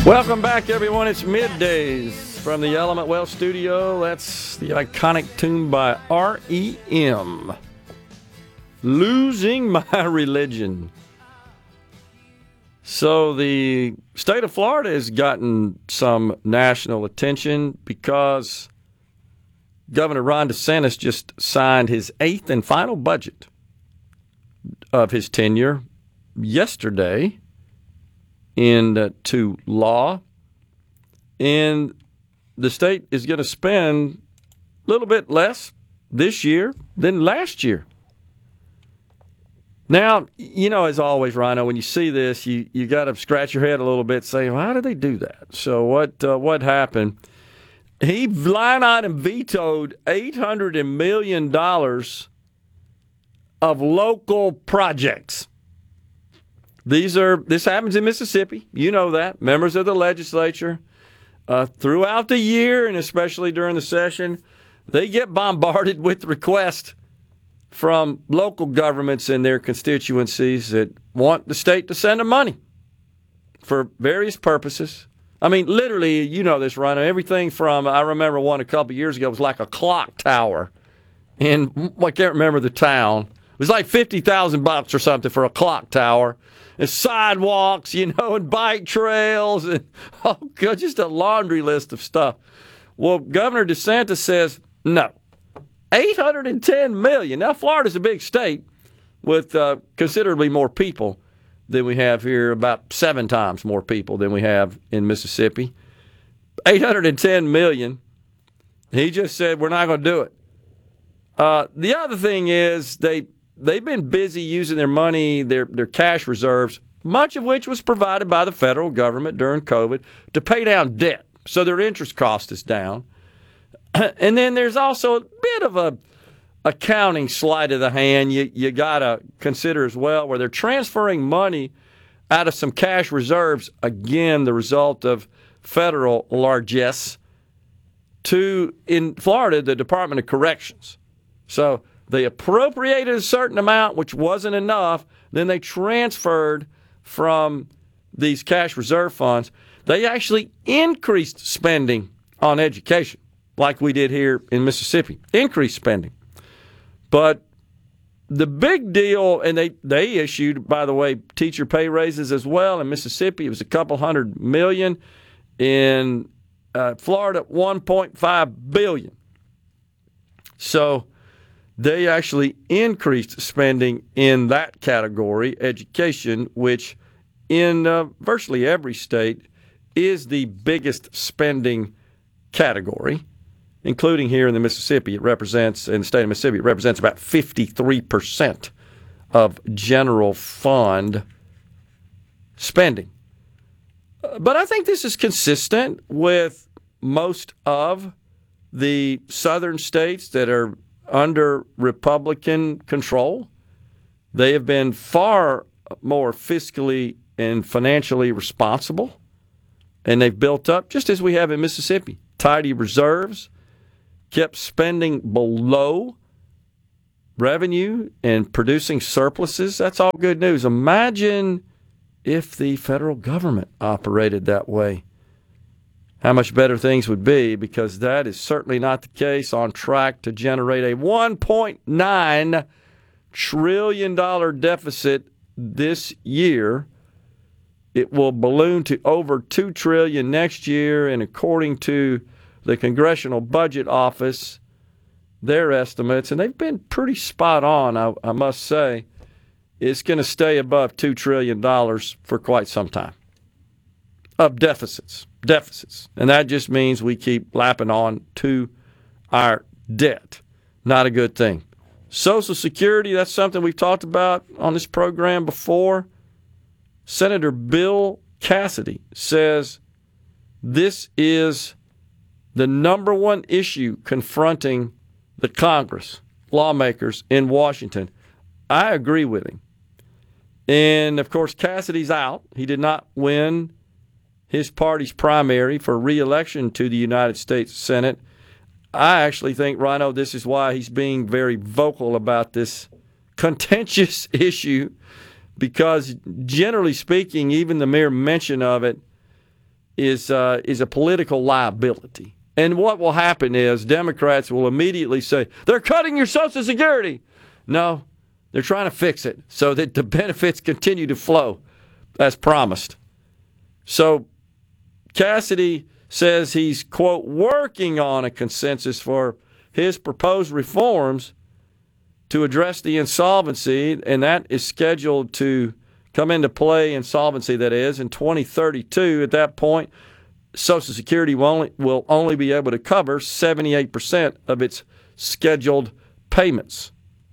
Welcome back, everyone. It's Middays from the Element Wealth Studio. That's the iconic tune by R.E.M. Losing My Religion. So the state of Florida has gotten some national attention because Governor Ron DeSantis just signed his 8th and final budget of his tenure yesterday into law, and the state is going to spend a little bit less this year than last year. Now, you know, as always, Rhino, when you see this, you got to scratch your head a little bit, saying, well, how did they do that? So what happened? He line item vetoed $800 million of local projects. This happens in Mississippi. You know that. Members of the legislature, throughout the year and especially during the session, they get bombarded with requests from local governments in their constituencies that want the state to send them money for various purposes. I mean, literally, you know this, Rhino. Everything from, I remember one a couple of years ago, was like a clock tower. And I can't remember the town. It was like $50,000 or something for a clock tower. And sidewalks, you know, and bike trails, and just a laundry list of stuff. Well, Governor DeSantis says, no, $810 million. Now, Florida's a big state with considerably more people than we have here, about 7 times more people than we have in Mississippi. $810 million. He just said, we're not going to do it. The other thing is they've been busy using their money, their cash reserves, much of which was provided by the federal government during COVID, to pay down debt. So their interest cost is down. And then there's also a bit of a accounting sleight of the hand you got to consider as well, where they're transferring money out of some cash reserves, again, the result of federal largesse, to, in Florida, the Department of Corrections. So they appropriated a certain amount, which wasn't enough. Then they transferred from these cash reserve funds. They actually increased spending on education, like we did here in Mississippi. Increased spending. But the big deal, and they issued, by the way, teacher pay raises as well. In Mississippi, it was a couple $100 million. In Florida, $1.5 billion. So they actually increased spending in that category, education, which in virtually every state is the biggest spending category, including here in the Mississippi. In the state of Mississippi, it represents about 53% of general fund spending. But I think this is consistent with most of the southern states that are under Republican control. They have been far more fiscally and financially responsible, and they've built up, just as we have in Mississippi, tidy reserves, kept spending below revenue and producing surpluses. That's all good news. Imagine if the federal government operated that way. How much better things would be, because that is certainly not the case. On track to generate a $1.9 trillion deficit this year. It will balloon to over $2 trillion next year, and according to the Congressional Budget Office, their estimates, and they've been pretty spot on, I must say, it's going to stay above $2 trillion for quite some time of deficits. And that just means we keep lapping on to our debt. Not a good thing. Social Security, that's something we've talked about on this program before. Senator Bill Cassidy says this is the number one issue confronting the Congress, lawmakers in Washington. I agree with him. And, of course, Cassidy's out. He did not win his party's primary for re-election to the United States Senate. I actually think, Rhino, this is why he's being very vocal about this contentious issue, because generally speaking, even the mere mention of it is a political liability. And what will happen is Democrats will immediately say, they're cutting your Social Security. No, they're trying to fix it so that the benefits continue to flow as promised. So Cassidy says he's, quote, working on a consensus for his proposed reforms to address the insolvency, and that is scheduled to come into play, insolvency that is, in 2032. At that point, Social Security will only be able to cover 78% of its scheduled payments.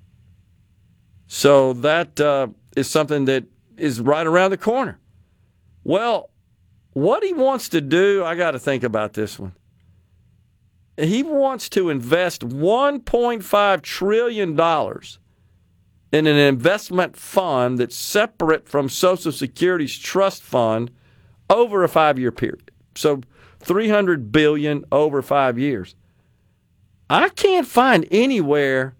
So that is something that is right around the corner. Well, what he wants to do, I got to think about this one. He wants to invest $1.5 trillion in an investment fund that's separate from Social Security's trust fund over a 5-year period. So $300 billion over 5 years. I can't find anywhere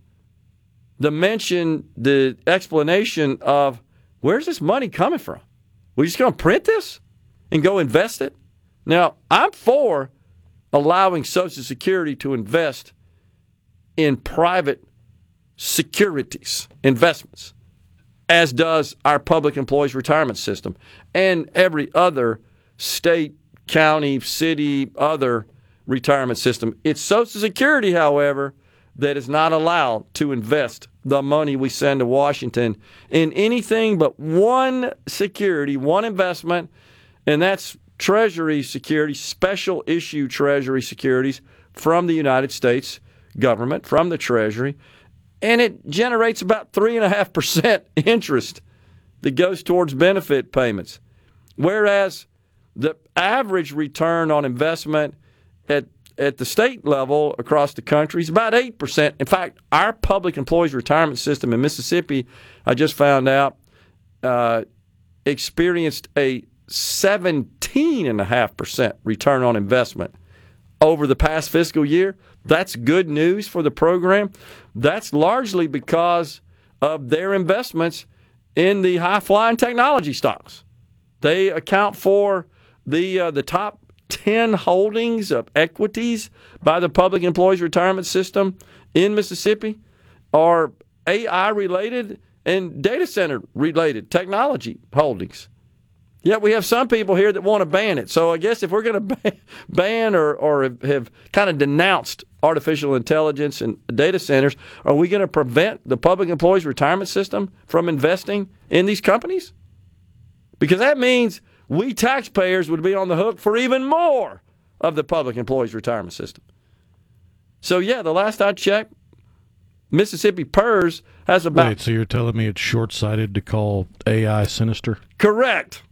the explanation of where's this money coming from. We're just going to print this and go invest it? Now, I'm for allowing Social Security to invest in private securities, investments, as does our public employees retirement system and every other state, county, city, other retirement system. It's Social Security, however, that is not allowed to invest the money we send to Washington in anything but one security, one investment, and that's Treasury securities, special issue Treasury securities from the United States government, from the Treasury, and it generates about 3.5% interest that goes towards benefit payments. Whereas the average return on investment at the state level across the country is about 8%. In fact, our public employees retirement system in Mississippi, I just found out, experienced a 17.5% return on investment over the past fiscal year. That's good news for the program. That's largely because of their investments in the high-flying technology stocks. They account for the top 10 holdings of equities by the public employees retirement system in Mississippi are AI-related and data center-related technology holdings. Yet we have some people here that want to ban it. So I guess if we're going to ban or have kind of denounced artificial intelligence and data centers, are we going to prevent the public employees retirement system from investing in these companies? Because that means we taxpayers would be on the hook for even more of the public employees retirement system. So yeah, the last I checked, Mississippi PERS has about... Wait, so you're telling me it's short-sighted to call AI sinister? Correct.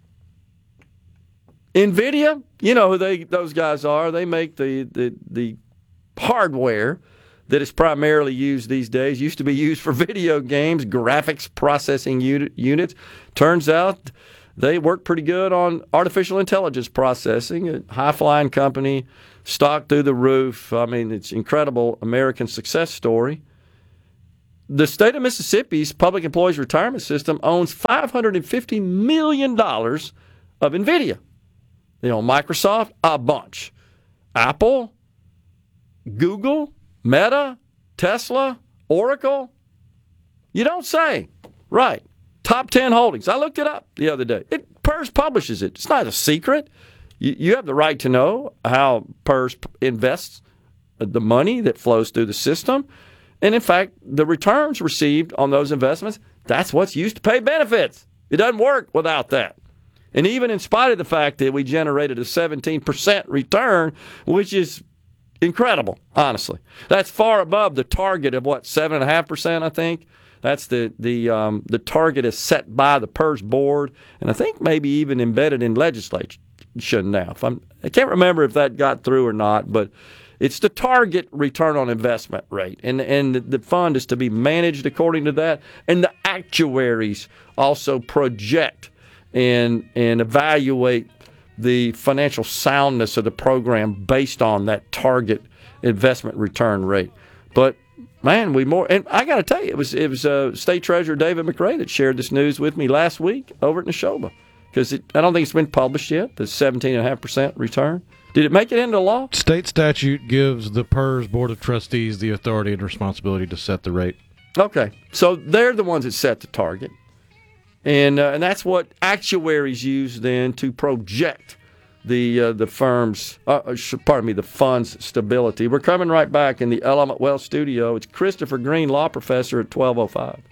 NVIDIA, you know who those guys are. They make the hardware that is primarily used these days. Used to be used for video games, graphics processing units. Turns out they work pretty good on artificial intelligence processing. A high-flying company, stock through the roof. I mean, it's an incredible American success story. The state of Mississippi's public employees retirement system owns $550 million of NVIDIA. They own Microsoft, a bunch. Apple, Google, Meta, Tesla, Oracle. You don't say. Right. Top 10 holdings. I looked it up the other day. PERS publishes it. It's not a secret. You have the right to know how PERS invests the money that flows through the system. And in fact, the returns received on those investments, that's what's used to pay benefits. It doesn't work without that. And even in spite of the fact that we generated a 17% return, which is incredible, honestly. That's far above the target of, 7.5%, I think. That's the target is set by the PERS board, and I think maybe even embedded in legislation now. I can't remember if that got through or not, but it's the target return on investment rate, and the fund is to be managed according to that, and the actuaries also project and evaluate the financial soundness of the program based on that target investment return rate. But man, and I got to tell you, it was State Treasurer David McRae that shared this news with me last week over at Neshoba. Because I don't think it's been published yet, the 17.5% return. Did it make it into law? State statute gives the PERS Board of Trustees the authority and responsibility to set the rate. Okay. So they're the ones that set the target. And that's what actuaries use then to project the firm's, the fund's stability. We're coming right back in the Element Wealth studio. It's Christopher Green, law professor at 1205.